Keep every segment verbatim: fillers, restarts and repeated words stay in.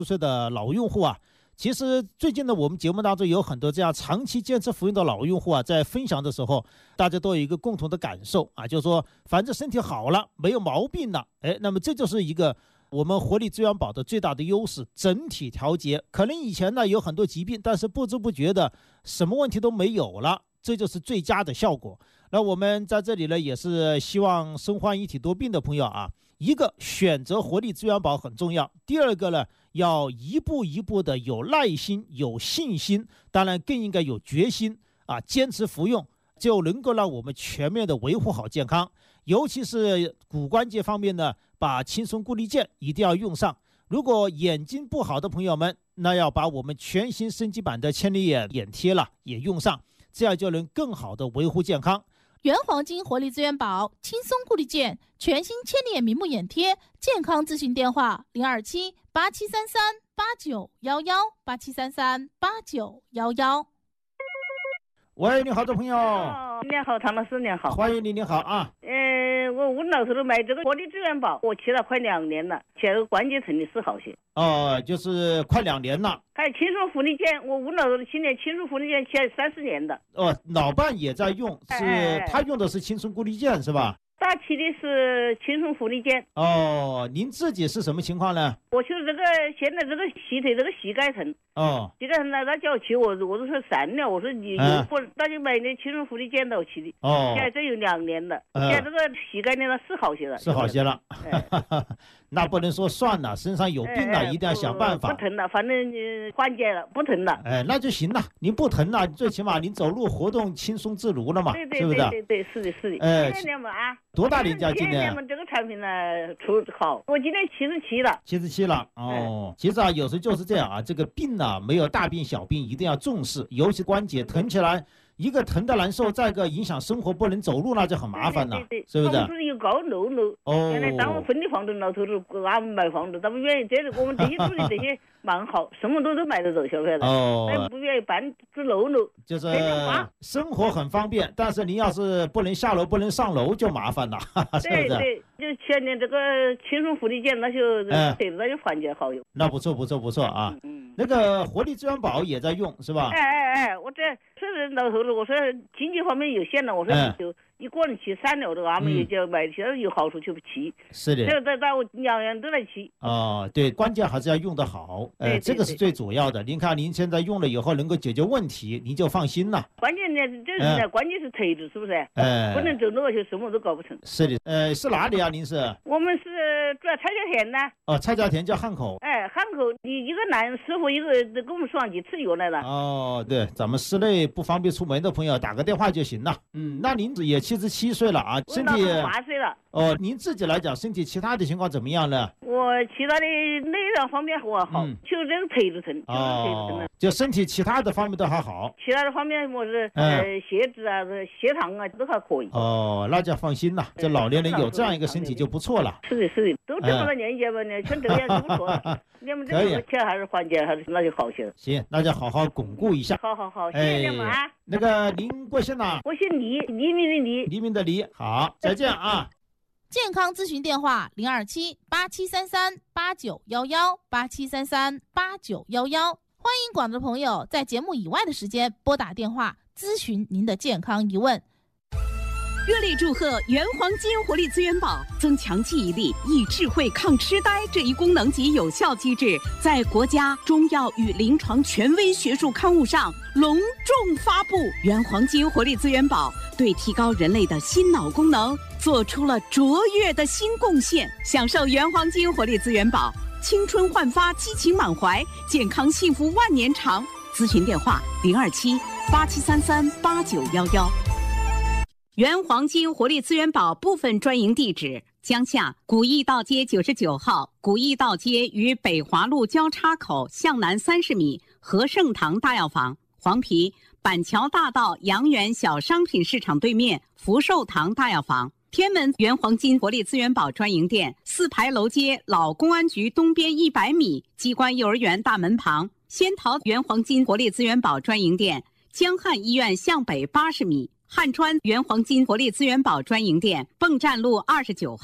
岁的老用户啊，其实最近呢，我们节目当中有很多这样长期坚持服用的老用户啊，在分享的时候，大家都有一个共同的感受啊，就是说，反正身体好了，没有毛病了，哎，那么这就是一个我们活力资源宝的最大的优势，整体调节。可能以前呢有很多疾病，但是不知不觉的什么问题都没有了，这就是最佳的效果。那我们在这里呢，也是希望身患一体多病的朋友啊，一个选择活力资源宝很重要，第二个呢，要一步一步的有耐心、有信心，当然更应该有决心啊，坚持服用，就能够让我们全面的维护好健康。尤其是骨关节方面呢，把轻松固力健一定要用上。如果眼睛不好的朋友们，那要把我们全新升级版的千里眼眼贴了也用上，这样就能更好的维护健康。 原黄金活力资源宝轻松固力健全新千里眼明目眼贴健康咨询电话零二七八七三三八九幺幺八七三三八九幺幺。 喂，你好，这朋友。 哦，你好，唐老师，你好。 欢迎你，你好啊。 呃，我我老头子买这个活力资源宝，我吃了快两年了，现在关节疼的是好些。 哦，就是快两年了。 还有轻松福利健，我我老头子今年轻松福利健吃了三四年的。 哦，老伴也在用，是、 哎、 他用的是轻松固力健是吧？ 大期的是轻松福利健。 哦，您自己是什么情况呢？ 我就是这个现在这个膝腿这个膝盖疼。 哦， 膝盖疼呢，他叫我去，我我都说散了，我说你有不，那就买那轻松福利健的我去的。 哦， 现在这有两年了， 呃、 现在这个膝盖呢是好些了， 是好些了。 哎、 那不能说算了，身上有病了，哎、一定要想办法。 不疼了，反正呃缓解了，不疼了。 哎，那就行了。您不疼了，最起码您走路活动轻松自如了嘛， 对对是不是？ 对对对，是的，是的。 哎， 谢谢你们啊！ 多大年纪啊？今年？ 你们这个产品呢出好，我今年七十七了。 七十七了哦。其实啊，有时候就是这样啊，这个病呢、啊，没有大病小病，一定要重视，尤其关节疼起来。一个疼的难受，再一个影响生活，不能走路，那就很麻烦了， 对对对， 是不是？ 我们是有高楼楼。 哦。 原来当我分的房子，老头子俺们买房子，他不愿意，这里我们这些住的这些蛮好，什么都都买得走，晓不晓得？ 哦。 但不愿意搬住楼楼。 就是生活很方便，但是您要是不能下楼，不能上楼，就麻烦了，是不是？ 对对，就前年这个轻松福利健，那就对，那就缓解好用。 那不错不错不错啊。 嗯。 那个活力资源宝也在用是吧？ 哎哎哎，我这虽然老头子，我说经济方面有限了，我说就一个人去散了，这个俺们也就买，现在有好处就不去。 是的。 这在在我两样都来去。 哦，对，关键还是要用得好，呃，这个是最主要的。您看您现在用了以后能够解决问题，您就放心了。 关键呢，这是呢，关键是腿子，是不是？ 哎， 不能走路就什么都搞不成。 是的，呃，是哪里啊？您是？ 我们是住在蔡家田呢。 哦，蔡家田叫汉口。 哎，汉口，你一个男师傅，一个跟我们说上几次药来了。 哦，对，咱们室内不方便出门的朋友打个电话就行了。嗯，那您也七十七岁了啊，身体八岁了。 哦，您自己来讲，身体其他的情况怎么样呢？ 我其他的内脏方面我好，嗯、就这个腿子疼，就是腿子疼了。 就身体其他的方面都还好。 其他的方面我是、嗯、呃血脂啊、血糖啊都还可以。 哦，那就放心了。这老年人有这样一个身体就不错了。 是的，是的，都这么大年纪了呢，像这样就不错了。你们这个钱还是缓解，还是那就好些了。 行，那就好好巩固一下。 好好好，谢谢你们啊。 哎、那个您贵姓呢？ 我姓李，黎明的黎， 黎明的黎。好，再见啊。 健康咨询电话零二七八七三三八九幺幺八七三三八九幺幺，欢迎广大朋友在节目以外的时间拨打电话咨询您的健康疑问。 热烈祝贺原黄金活力资源宝增强记忆力、益智慧、抗痴呆这一功能及有效机制，在国家中药与临床权威学术刊物上隆重发布。原黄金活力资源宝对提高人类的心脑功能做出了卓越的新贡献。享受原黄金活力资源宝，青春焕发，激情满怀，健康幸福万年长。咨询电话零二七八七三三八九幺幺。原黄金活力资源宝部分专营地址：江夏古驿道街九十九号，古驿道街与北华路交叉口向南三十米，和盛堂大药房；黄陂板桥大道阳源小商品市场对面，福寿堂大药房；天门原黄金活力资源宝专营店，四牌楼街老公安局东边一百米，机关幼儿园大门旁；仙桃原黄金活力资源宝专营店，江汉医院向北八十米。汉川原黄金活力资源宝专营店，蚌站路二十九号；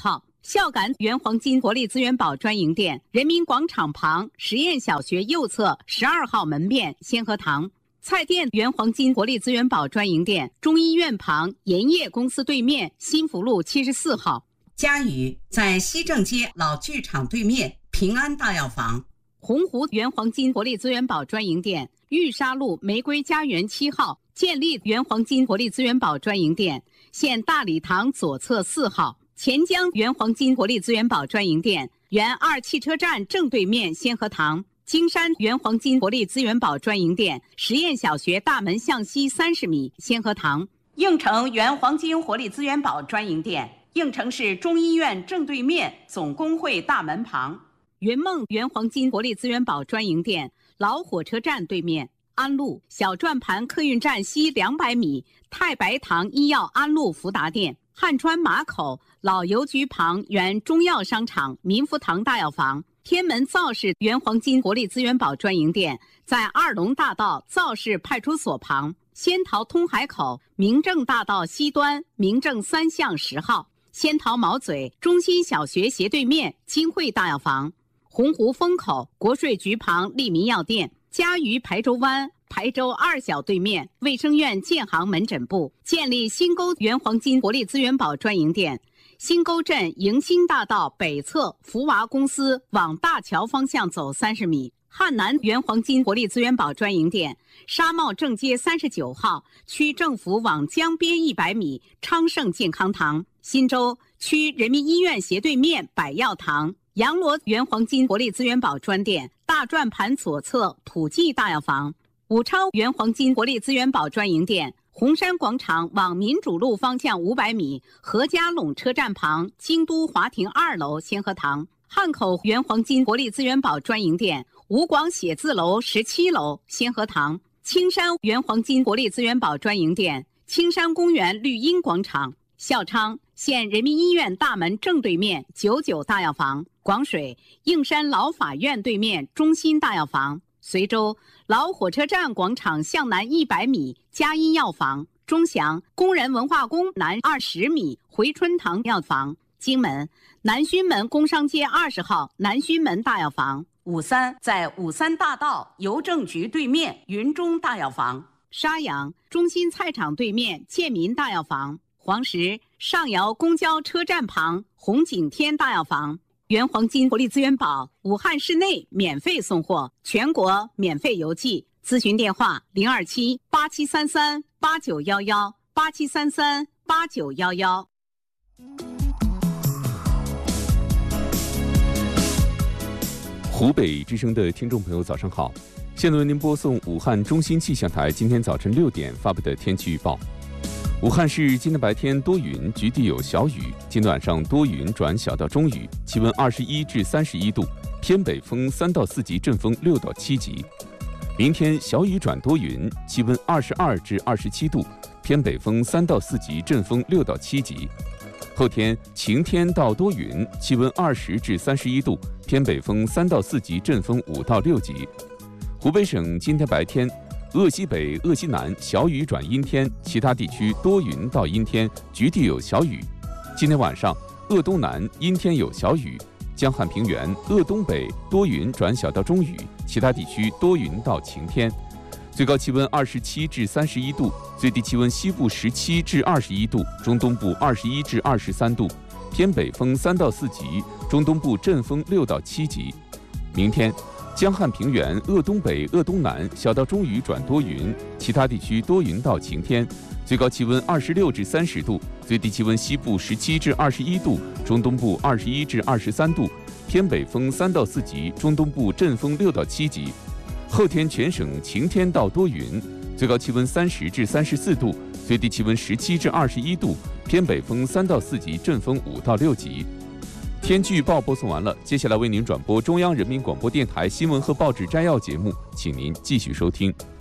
孝感原黄金活力资源宝专营店，人民广场旁实验小学右侧十二号门面先河堂。菜店原黄金活力资源宝专营店，中医院旁盐业公司对面新福路七十四号。 嘉宇在西正街老剧场对面平安大药房。 洪湖原黄金活力资源宝专营店，玉沙路玫瑰家园七号建立原黄金活力资源宝专营店，现大礼堂左侧四号。钱江原黄金活力资源宝专营店，原二汽车站正对面先河堂。金山原黄金活力资源宝专营店，实验小学大门向西三十米先河堂。应城原黄金活力资源宝专营店，应城市中医院正对面总工会大门旁。云梦原黄金活力资源宝专营店，老火车站对面。安路小转盘客运站西两百米太白堂医药安路福达店。汉川马口老邮局旁原中药商场民福堂大药房。天门造市原黄金活力资源宝专营店在二龙大道造市派出所旁。仙桃通海口明正大道西端明正三巷十号。仙桃毛嘴中心小学斜对面金汇大药房。洪湖风口国税局旁利民药店。嘉鱼排州湾排州二小对面卫生院建行门诊部建立新沟原黄金活力资源宝专营店。新沟镇迎新大道北侧福娃公司往大桥方向走三十米。汉南原黄金活力资源宝专营店，沙帽正街三十九号区政府往江边一百米昌盛健康堂。新洲区人民医院斜对面百药堂。洋螺原黄金活力资源宝专店，大转盘左侧普济大药房。武昌原黄金活力资源宝专营店，红山广场往民主路方向五百米何家垄车站旁京都华庭二楼先河堂。汉口原黄金活力资源宝专营店，吴广写字楼十七楼先河堂。青山原黄金活力资源宝专营店，青山公园绿荫广场。孝昌县人民医院大门正对面九九大药房。广水应山老法院对面中心大药房。随州老火车站广场向南一百米嘉医药房。钟祥工人文化宫南二十米回春堂药房。荆门南圩门工商街二十号南圩门大药房。五三在五三大道邮政局对面云中大药房。沙洋中心菜场对面建民大药房。黄石上窑公交车站旁红景天大药房。原黄金活力资源宝武汉市内免费送货，全国免费邮寄。咨询电话零二七八七三三八九幺幺八七三三八九幺幺。 湖北之声的听众朋友，早上好！现在为您播送武汉中心气象台今天早晨六点发布的天气预报。武汉市今天白天多云，局地有小雨；今天晚上多云转小到中雨，气温二十一至三十一度，偏北风三到四级，阵风六到七级。明天小雨转多云，气温二十二至二十七度，偏北风三到四级，阵风六到七级。后天晴天到多云，气温二十至三十一度，偏北风三到四级，阵风五到六级。湖北省今天白天鄂西北、鄂西南小雨转阴天，其他地区多云到阴天，局地有小雨。今天晚上鄂东南阴天有小雨，江汉平原、鄂东北多云转小到中雨，其他地区多云到晴天。最高气温二十七至三十一度，最低气温西部十七至二十一度，中东部二十一至二十三度，偏北风三到四级，中东部阵风六到七级。明天江汉平原、鄂东北、鄂东南小到中雨转多云，其他地区多云到晴天，最高气温二十六至三十度，最低气温西部十七至二十一度，中东部二十一至二十三度，偏北风三到四级，中东部阵风六到七级。后天全省晴天到多云，最高气温三十至三十四度，最低气温十七至二十一度，偏北风三到四级，阵风五到六级。天气预报播送完了，接下来为您转播中央人民广播电台新闻和报纸摘要节目，请您继续收听。